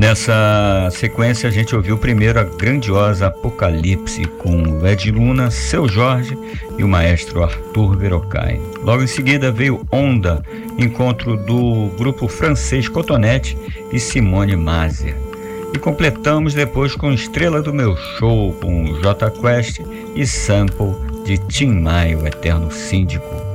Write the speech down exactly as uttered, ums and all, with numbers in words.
Nessa sequência, a gente ouviu primeiro a grandiosa Apocalipse com Ed Luna, Seu Jorge e o maestro Arthur Verocai. Logo em seguida veio Onda, encontro do grupo francês Cotonete e Simone Mazer. E completamos depois com Estrela do Meu Show, com J Quest e sample de Tim Maia, o Eterno Síndico.